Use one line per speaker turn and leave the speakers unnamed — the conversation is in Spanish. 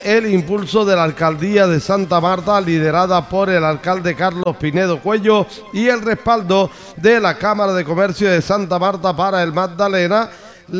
el impulso de la alcaldía de Santa Marta, liderada por el alcalde Carlos Pinedo Cuello, y el respaldo de la Cámara de Comercio de Santa Marta para el Magdalena,